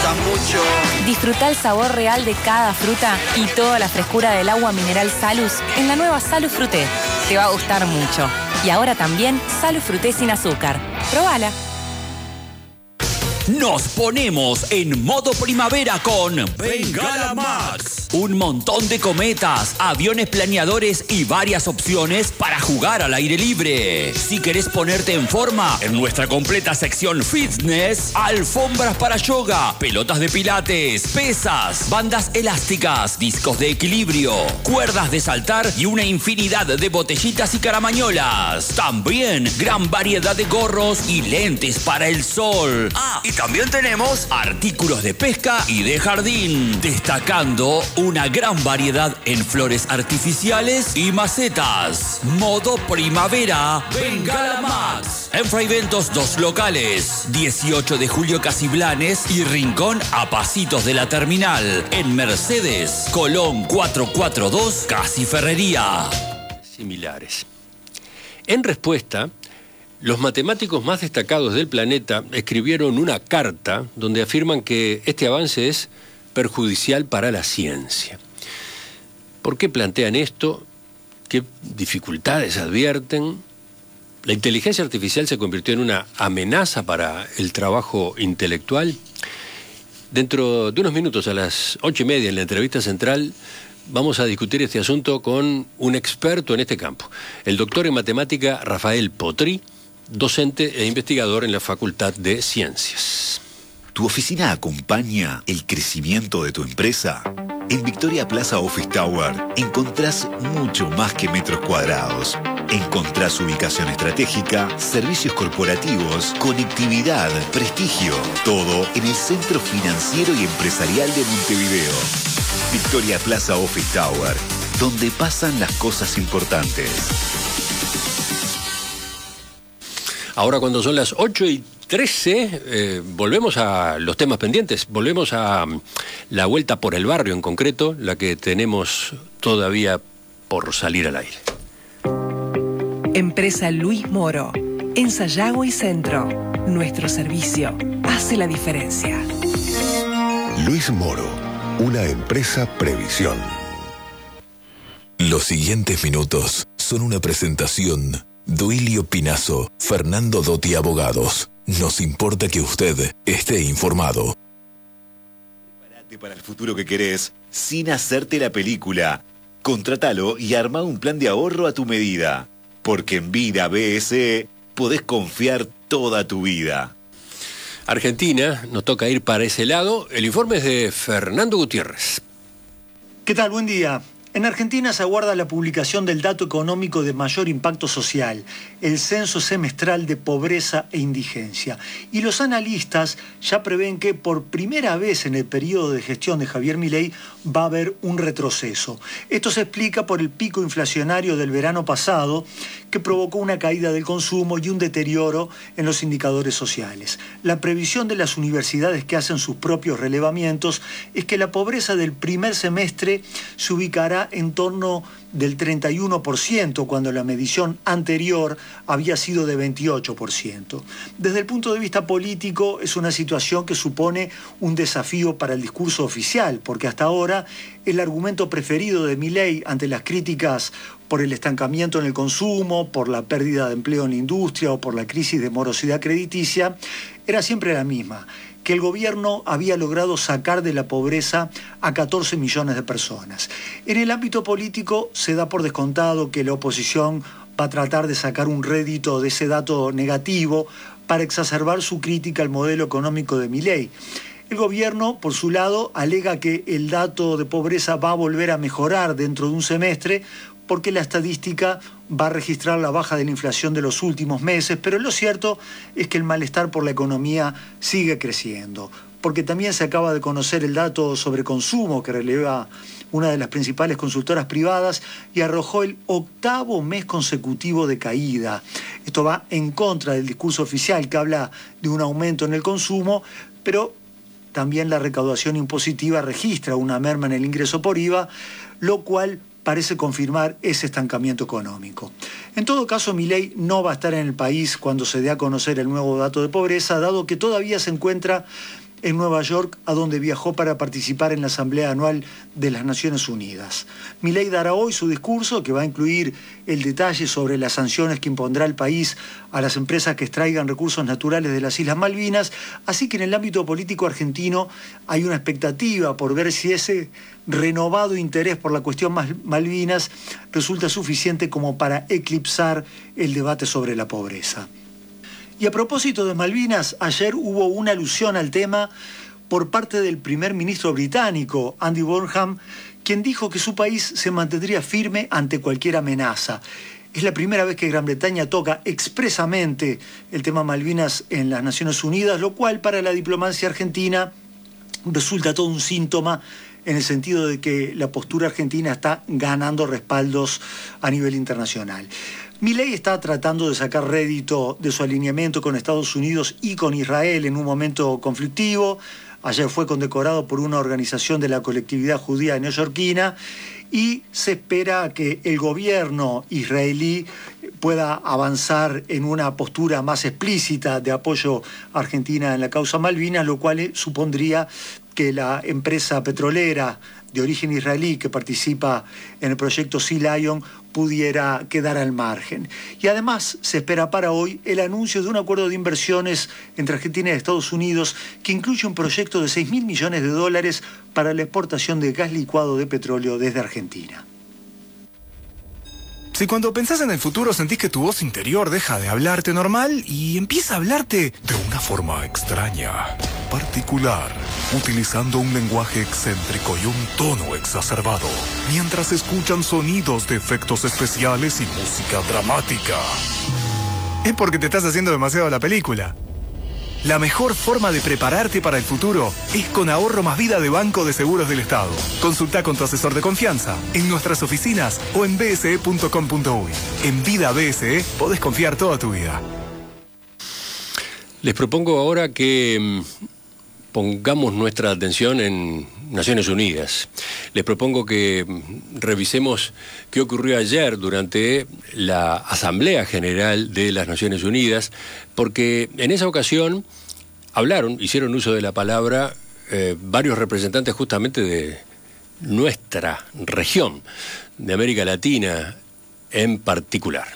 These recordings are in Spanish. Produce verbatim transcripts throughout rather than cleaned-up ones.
gusta mucho. Disfruta el sabor real de cada fruta y toda la frescura del agua mineral Salus en la nueva Salus Fruté. Te va a gustar mucho. Y ahora también Salus Fruté sin azúcar. Probala. Nos ponemos en modo primavera con Bengala Max. Un montón de cometas, aviones planeadores y varias opciones para jugar al aire libre. Si querés ponerte en forma, en nuestra completa sección fitness, alfombras para yoga, pelotas de pilates, pesas, bandas elásticas, discos de equilibrio, cuerdas de saltar y una infinidad de botellitas y caramañolas. También gran variedad de gorros y lentes para el sol. Ah, y también tenemos artículos de pesca y de jardín, destacando una gran variedad en flores artificiales y macetas. Modo primavera, Bengala Max. En Fraiventos, dos locales, dieciocho de julio Casiblanes y Rincón a pasitos de la terminal. En Mercedes, Colón cuatrocientos cuarenta y dos, Casi Ferrería. Similares. En respuesta, los matemáticos más destacados del planeta escribieron una carta donde afirman que este avance es perjudicial para la ciencia. ¿Por qué plantean esto? ¿Qué dificultades advierten? ¿La inteligencia artificial se convirtió en una amenaza para el trabajo intelectual? Dentro de unos minutos, a las ocho y media, en la entrevista central, vamos a discutir este asunto con un experto en este campo, el doctor en matemática Rafael Potri, docente e investigador en la Facultad de Ciencias. ¿Tu oficina acompaña el crecimiento de tu empresa? En Victoria Plaza Office Tower encontrás mucho más que metros cuadrados. Encontrás ubicación estratégica, servicios corporativos, conectividad, prestigio. Todo en el centro financiero y empresarial de Montevideo. Victoria Plaza Office Tower, donde pasan las cosas importantes. Ahora, cuando son las ocho y trece, eh, volvemos a los temas pendientes, volvemos a um, la vuelta por el barrio en concreto, la que tenemos todavía por salir al aire. Empresa Luis Moro, en Sayago y Centro. Nuestro servicio hace la diferencia. Luis Moro, una empresa Previsión. Los siguientes minutos son una presentación. Duilio Pinazo, Fernando Dotti Abogados. Nos importa que usted esté informado. Prepárate para el futuro que querés sin hacerte la película. Contratalo y armá un plan de ahorro a tu medida. Porque en Vida B S E podés confiar toda tu vida. Argentina, nos toca ir para ese lado. El informe es de Fernando Gutiérrez. ¿Qué tal? Buen día. En Argentina se aguarda la publicación del dato económico de mayor impacto social, el censo semestral de pobreza e indigencia. Y los analistas ya prevén que por primera vez en el periodo de gestión de Javier Milei va a haber un retroceso. Esto se explica por el pico inflacionario del verano pasado, que provocó una caída del consumo y un deterioro en los indicadores sociales. La previsión de las universidades que hacen sus propios relevamientos es que la pobreza del primer semestre se ubicará en torno del treinta y uno por ciento, cuando la medición anterior había sido de veintiocho por ciento. Desde el punto de vista político, es una situación que supone un desafío para el discurso oficial, porque hasta ahora el argumento preferido de Milei ante las críticas por el estancamiento en el consumo, por la pérdida de empleo en la industria o por la crisis de morosidad crediticia, era siempre la misma: que el gobierno había logrado sacar de la pobreza a catorce millones de personas. En el ámbito político se da por descontado que la oposición va a tratar de sacar un rédito de ese dato negativo para exacerbar su crítica al modelo económico de Milei. El gobierno, por su lado, alega que el dato de pobreza va a volver a mejorar dentro de un semestre porque la estadística va a registrar la baja de la inflación de los últimos meses, pero lo cierto es que el malestar por la economía sigue creciendo, porque también se acaba de conocer el dato sobre consumo que releva una de las principales consultoras privadas y arrojó el octavo mes consecutivo de caída. Esto va en contra del discurso oficial que habla de un aumento en el consumo, pero también la recaudación impositiva registra una merma en el ingreso por I V A, lo cual parece confirmar ese estancamiento económico. En todo caso, Milei no va a estar en el país cuando se dé a conocer el nuevo dato de pobreza, dado que todavía se encuentra en Nueva York, a donde viajó para participar en la Asamblea Anual de las Naciones Unidas. Milei dará hoy su discurso, que va a incluir el detalle sobre las sanciones que impondrá el país a las empresas que extraigan recursos naturales de las Islas Malvinas, así que en el ámbito político argentino hay una expectativa por ver si ese renovado interés por la cuestión Malvinas resulta suficiente como para eclipsar el debate sobre la pobreza. Y a propósito de Malvinas, ayer hubo una alusión al tema por parte del primer ministro británico, Andy Burnham, quien dijo que su país se mantendría firme ante cualquier amenaza. Es la primera vez que Gran Bretaña toca expresamente el tema Malvinas en las Naciones Unidas, lo cual para la diplomacia argentina resulta todo un síntoma en el sentido de que la postura argentina está ganando respaldos a nivel internacional. Milei está tratando de sacar rédito de su alineamiento con Estados Unidos y con Israel en un momento conflictivo. Ayer fue condecorado por una organización de la colectividad judía neoyorquina y se espera que el gobierno israelí pueda avanzar en una postura más explícita de apoyo a Argentina en la causa Malvinas, lo cual supondría que la empresa petrolera de origen israelí que participa en el proyecto Sea Lion pudiera quedar al margen. Y además se espera para hoy el anuncio de un acuerdo de inversiones entre Argentina y Estados Unidos que incluye un proyecto de seis mil millones de dólares para la exportación de gas licuado de petróleo desde Argentina. Si cuando pensás en el futuro sentís que tu voz interior deja de hablarte normal y empieza a hablarte de una forma extraña, particular, utilizando un lenguaje excéntrico y un tono exacerbado, mientras escuchan sonidos de efectos especiales y música dramática, es porque te estás haciendo demasiado la película. La mejor forma de prepararte para el futuro es con Ahorro Más Vida de Banco de Seguros del Estado. Consulta con tu asesor de confianza en nuestras oficinas o en b s e punto com punto u y. En Vida B S E podés confiar toda tu vida. Les propongo ahora que pongamos nuestra atención en Naciones Unidas. Les propongo que revisemos qué ocurrió ayer durante la Asamblea General de las Naciones Unidas, porque en esa ocasión hablaron, hicieron uso de la palabra eh, varios representantes justamente de nuestra región, de América Latina en particular.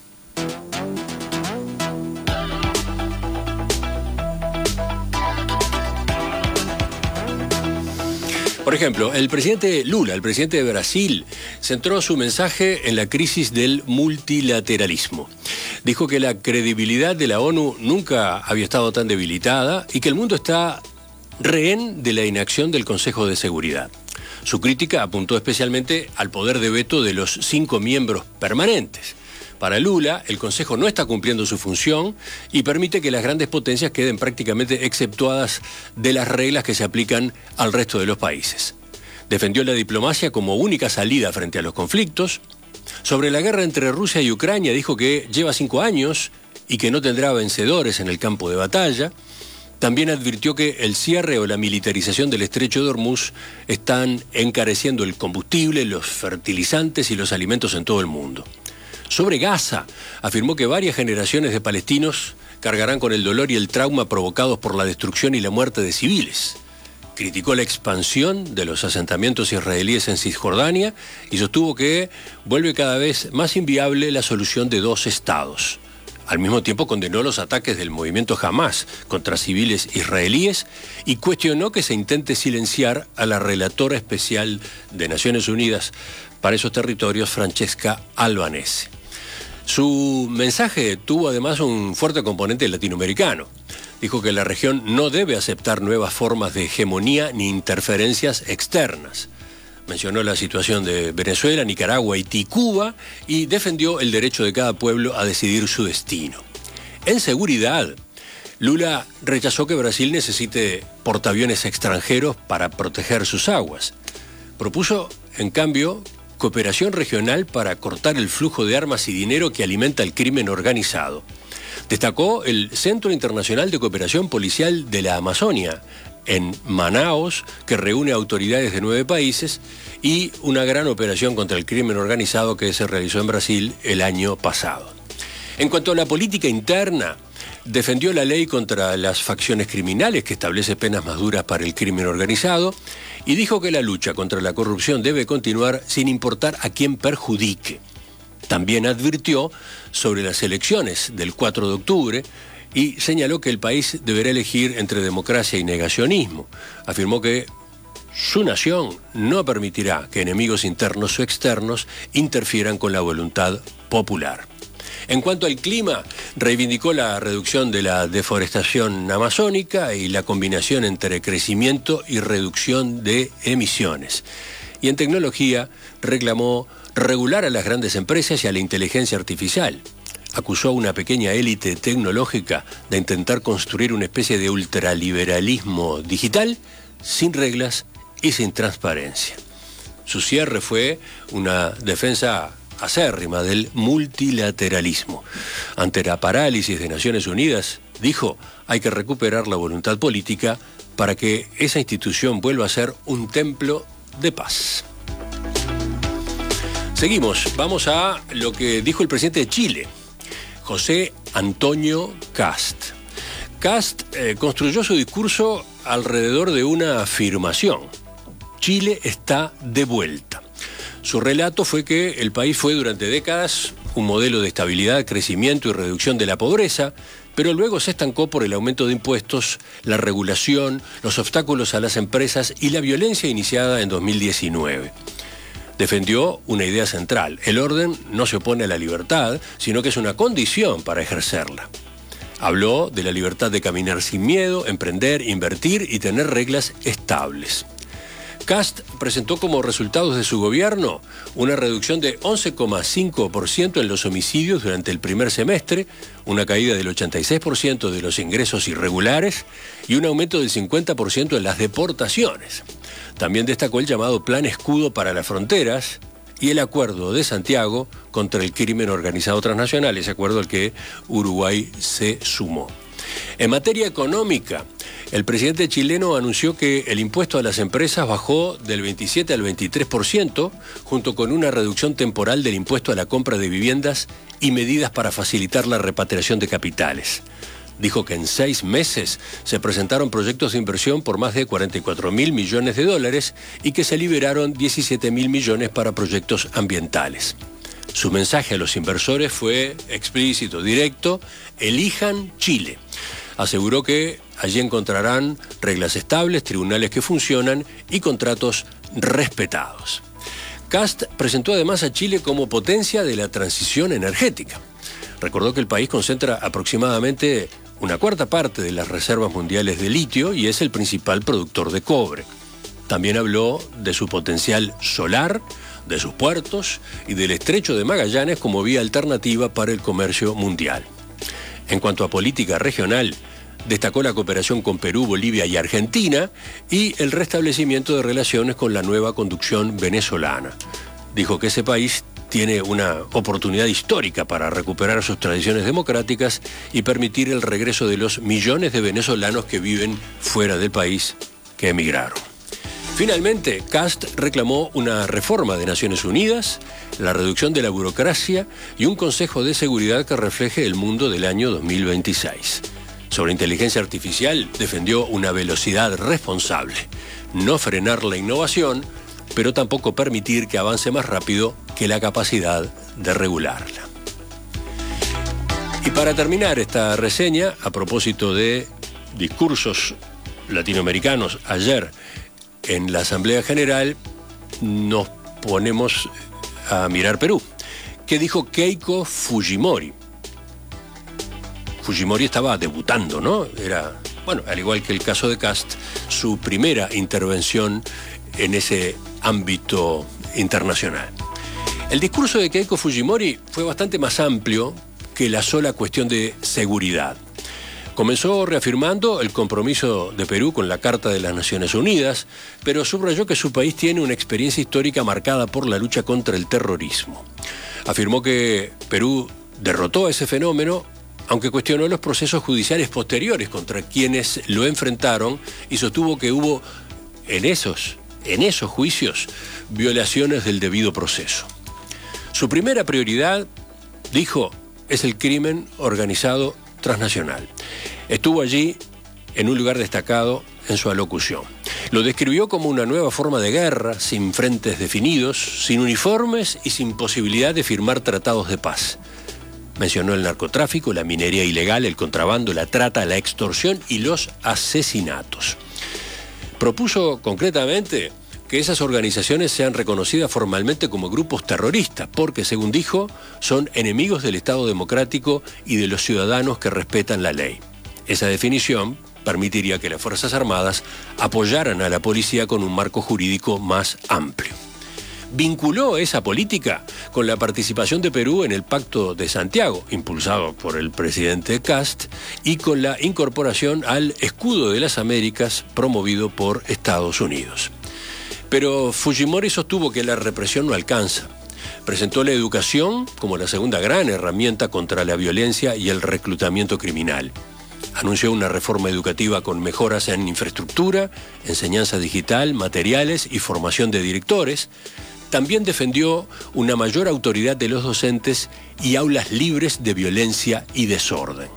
Por ejemplo, el presidente Lula, el presidente de Brasil, centró su mensaje en la crisis del multilateralismo. Dijo que la credibilidad de la ONU nunca había estado tan debilitada y que el mundo está rehén de la inacción del Consejo de Seguridad. Su crítica apuntó especialmente al poder de veto de los cinco miembros permanentes. Para Lula, el Consejo no está cumpliendo su función y permite que las grandes potencias queden prácticamente exceptuadas de las reglas que se aplican al resto de los países. Defendió la diplomacia como única salida frente a los conflictos. Sobre la guerra entre Rusia y Ucrania dijo que lleva cinco años y que no tendrá vencedores en el campo de batalla. También advirtió que el cierre o la militarización del estrecho de Hormuz están encareciendo el combustible, los fertilizantes y los alimentos en todo el mundo. Sobre Gaza, afirmó que varias generaciones de palestinos cargarán con el dolor y el trauma provocados por la destrucción y la muerte de civiles. Criticó la expansión de los asentamientos israelíes en Cisjordania y sostuvo que vuelve cada vez más inviable la solución de dos estados. Al mismo tiempo condenó los ataques del movimiento Hamás contra civiles israelíes y cuestionó que se intente silenciar a la relatora especial de Naciones Unidas para esos territorios, Francesca Albanese. Su mensaje tuvo además un fuerte componente latinoamericano. Dijo que la región no debe aceptar nuevas formas de hegemonía ni interferencias externas. Mencionó la situación de Venezuela, Nicaragua, Haití y Cuba y defendió el derecho de cada pueblo a decidir su destino. En seguridad, Lula rechazó que Brasil necesite portaaviones extranjeros para proteger sus aguas. Propuso, en cambio, cooperación regional para cortar el flujo de armas y dinero que alimenta el crimen organizado. Destacó el Centro Internacional de Cooperación Policial de la Amazonia, en Manaos, que reúne autoridades de nueve países, y una gran operación contra el crimen organizado que se realizó en Brasil el año pasado. En cuanto a la política interna, defendió la ley contra las facciones criminales, que establece penas más duras para el crimen organizado, y dijo que la lucha contra la corrupción debe continuar sin importar a quién perjudique. También advirtió sobre las elecciones del cuatro de octubre y señaló que el país deberá elegir entre democracia y negacionismo. Afirmó que su nación no permitirá que enemigos internos o externos interfieran con la voluntad popular. En cuanto al clima, reivindicó la reducción de la deforestación amazónica y la combinación entre crecimiento y reducción de emisiones. Y en tecnología reclamó regular a las grandes empresas y a la inteligencia artificial. Acusó a una pequeña élite tecnológica de intentar construir una especie de ultraliberalismo digital sin reglas y sin transparencia. Su cierre fue una defensa acérrima del multilateralismo. Ante la parálisis de Naciones Unidas, dijo, hay que recuperar la voluntad política para que esa institución vuelva a ser un templo de paz. Seguimos, vamos a lo que dijo el presidente de Chile, José Antonio Kast. Kast eh, construyó su discurso alrededor de una afirmación: Chile está de vuelta. Su relato fue que el país fue durante décadas un modelo de estabilidad, crecimiento y reducción de la pobreza, pero luego se estancó por el aumento de impuestos, la regulación, los obstáculos a las empresas y la violencia iniciada en dos mil diecinueve. Defendió una idea central: el orden no se opone a la libertad, sino que es una condición para ejercerla. Habló de la libertad de caminar sin miedo, emprender, invertir y tener reglas estables. Kast presentó como resultados de su gobierno una reducción de once coma cinco por ciento en los homicidios durante el primer semestre, una caída del ochenta y seis por ciento de los ingresos irregulares y un aumento del cincuenta por ciento en las deportaciones. También destacó el llamado Plan Escudo para las Fronteras y el Acuerdo de Santiago contra el crimen organizado transnacional, ese acuerdo al que Uruguay se sumó. En materia económica, el presidente chileno anunció que el impuesto a las empresas bajó del veintisiete al veintitrés por ciento, junto con una reducción temporal del impuesto a la compra de viviendas y medidas para facilitar la repatriación de capitales. Dijo que en seis meses se presentaron proyectos de inversión por más de cuarenta y cuatro mil millones de dólares y que se liberaron diecisiete mil millones para proyectos ambientales. Su mensaje a los inversores fue explícito, directo: elijan Chile. Aseguró que allí encontrarán reglas estables, tribunales que funcionan y contratos respetados. Kast presentó además a Chile como potencia de la transición energética. Recordó que el país concentra aproximadamente una cuarta parte de las reservas mundiales de litio y es el principal productor de cobre. También habló de su potencial solar, de sus puertos y del estrecho de Magallanes como vía alternativa para el comercio mundial. En cuanto a política regional, destacó la cooperación con Perú, Bolivia y Argentina y el restablecimiento de relaciones con la nueva conducción venezolana. Dijo que ese país tiene una oportunidad histórica para recuperar sus tradiciones democráticas y permitir el regreso de los millones de venezolanos que viven fuera del país, que emigraron. Finalmente, Kast reclamó una reforma de Naciones Unidas, la reducción de la burocracia y un Consejo de Seguridad que refleje el mundo del año dos mil veintiséis. Sobre inteligencia artificial, defendió una velocidad responsable, no frenar la innovación, pero tampoco permitir que avance más rápido que la capacidad de regularla. Y para terminar esta reseña, a propósito de discursos latinoamericanos ayer en la Asamblea General, nos ponemos a mirar Perú. ¿Qué dijo Keiko Fujimori? Fujimori estaba debutando, ¿no? Era, bueno, al igual que el caso de Kast, su primera intervención en ese ámbito internacional. El discurso de Keiko Fujimori fue bastante más amplio que la sola cuestión de seguridad. Comenzó reafirmando el compromiso de Perú con la Carta de las Naciones Unidas, pero subrayó que su país tiene una experiencia histórica marcada por la lucha contra el terrorismo. Afirmó que Perú derrotó a ese fenómeno, aunque cuestionó los procesos judiciales posteriores contra quienes lo enfrentaron y sostuvo que hubo en esos, en esos juicios violaciones del debido proceso. Su primera prioridad, dijo, es el crimen organizado transnacional. Estuvo allí en un lugar destacado en su alocución. Lo describió como una nueva forma de guerra, sin frentes definidos, sin uniformes y sin posibilidad de firmar tratados de paz. Mencionó el narcotráfico, la minería ilegal, el contrabando, la trata, la extorsión y los asesinatos. Propuso concretamente que esas organizaciones sean reconocidas formalmente como grupos terroristas, porque, según dijo, son enemigos del Estado democrático y de los ciudadanos que respetan la ley. Esa definición permitiría que las Fuerzas Armadas apoyaran a la policía con un marco jurídico más amplio. Vinculó esa política con la participación de Perú en el Pacto de Santiago, impulsado por el presidente Kast, y con la incorporación al Escudo de las Américas, promovido por Estados Unidos. Pero Fujimori sostuvo que la represión no alcanza. Presentó la educación como la segunda gran herramienta contra la violencia y el reclutamiento criminal. Anunció una reforma educativa con mejoras en infraestructura, enseñanza digital, materiales y formación de directores. También defendió una mayor autoridad de los docentes y aulas libres de violencia y desorden.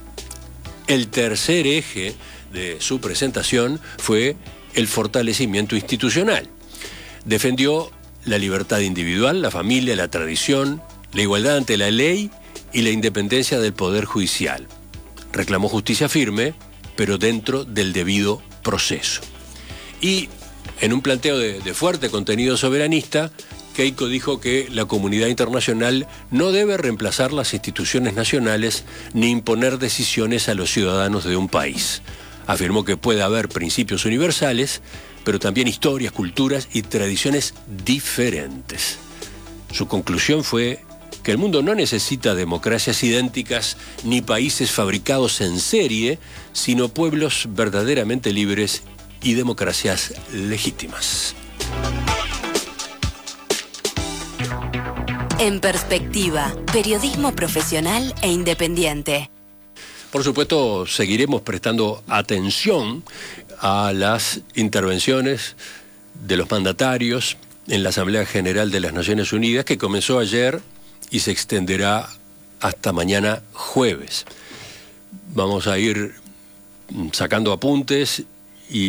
El tercer eje de su presentación fue el fortalecimiento institucional. Defendió la libertad individual, la familia, la tradición, la igualdad ante la ley y la independencia del Poder Judicial. Reclamó justicia firme, pero dentro del debido proceso. Y en un planteo de, de fuerte contenido soberanista, Keiko dijo que la comunidad internacional no debe reemplazar las instituciones nacionales ni imponer decisiones a los ciudadanos de un país. Afirmó que puede haber principios universales, pero también historias, culturas y tradiciones diferentes. Su conclusión fue que el mundo no necesita democracias idénticas ni países fabricados en serie, sino pueblos verdaderamente libres y democracias legítimas. En Perspectiva, periodismo profesional e independiente. Por supuesto, seguiremos prestando atención a las intervenciones de los mandatarios en la Asamblea General de las Naciones Unidas, que comenzó ayer y se extenderá hasta mañana jueves. Vamos a ir sacando apuntes